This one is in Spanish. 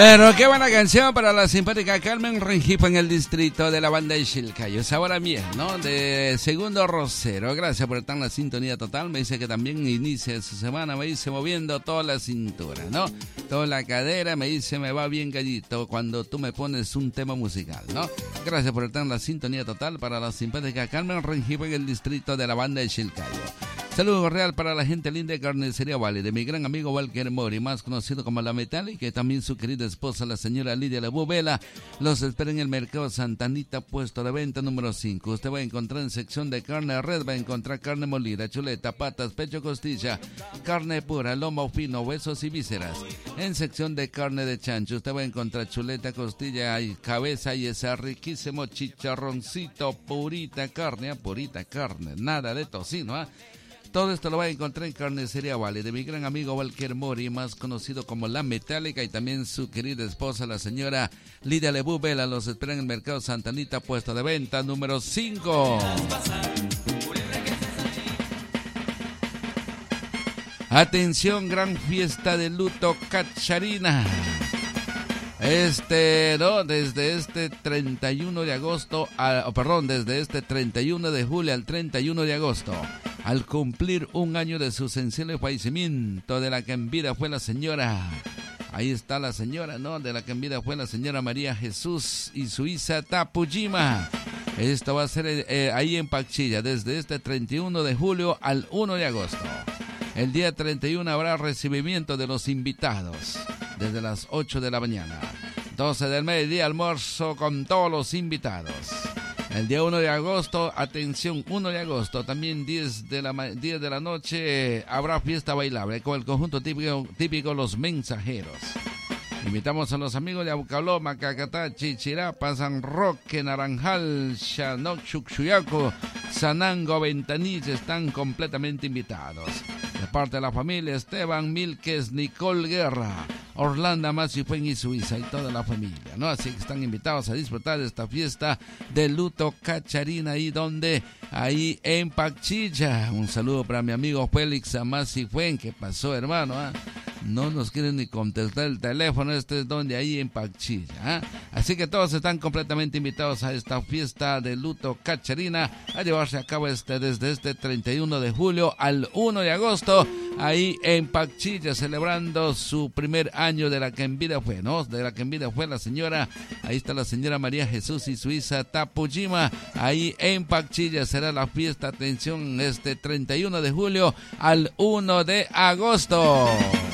Pero qué buena canción para la simpática Carmen Rengifo en el distrito de la banda de Chilcayo. Sabor a miel, ¿no? De Segundo Rosero. Gracias por estar en la sintonía total. Me dice que también inicia su semana, me dice, moviendo toda la cintura, ¿no? Toda la cadera, me dice, me va bien gallito cuando tú me pones un tema musical, ¿no? Gracias por estar en la sintonía total para la simpática Carmen Rengifo en el distrito de la banda de Chilcayo. Saludo cordial para la gente linda de Carnicería Vale, de mi gran amigo Walker Mori, más conocido como La Metálica, y también su querida esposa, la señora Lidia Lebu Vela. Los espera en el mercado Santa Anita, puesto de venta número 5. Usted va a encontrar en sección de carne red, va a encontrar carne molida, chuleta, patas, pecho, costilla, carne pura, lomo fino, huesos y vísceras. En sección de carne de chancho, usted va a encontrar chuleta, costilla y cabeza y ese riquísimo chicharroncito, purita carne, nada de tocino, ¿ah? Todo esto lo va a encontrar en Carnicería Vale, de mi gran amigo Walker Mori, más conocido como La Metálica, y también su querida esposa, la señora Lidia Lebu Vela. Los espera en el mercado Santa Anita, puesto de venta número 5. Atención, gran fiesta de luto Cacharina. Desde este 31 de agosto, desde este 31 de julio al 31 de agosto, al cumplir un año de su sensible fallecimiento, de la que en vida fue la señora, ahí está la señora, ¿no? De la que en vida fue la señora María Jesús y Suiza Tapujima. Esto va a ser ahí en Pachilla, desde este 31 de julio al 1 de agosto. El día 31 habrá recibimiento de los invitados, desde las 8 de la mañana. 12 del mediodía, almuerzo con todos los invitados. El día 1 de agosto, atención, 1 de agosto, también 10 de la noche, habrá fiesta bailable con el conjunto típico Los Mensajeros. Invitamos a los amigos de Abucaloma, Cacatá, Chichirapa, San Roque, Naranjal, Xanoc, Chuchuyaco, Sanango, Ventanilla, están completamente invitados. De parte de la familia, Esteban Milques, Nicole Guerra, Orlando Masifuen y Suiza, y toda la familia, ¿no? Así que están invitados a disfrutar de esta fiesta de luto Cacharina, ahí en Pachilla. Un saludo para mi amigo Félix Amasifuen. ¿Qué pasó, hermano? No nos quieren ni contestar el teléfono, es donde ahí en Pachilla. Así que todos están completamente invitados a esta fiesta de luto Cacharina, a llevarse a cabo desde este 31 de julio al 1 de agosto, ahí en Pachilla, celebrando su primer año de la que en vida fue, ¿no? De la que en vida fue la señora, ahí está la señora María Jesús y Suiza Tapujima, ahí en Pachilla será la fiesta, atención, este 31 de julio al 1 de agosto.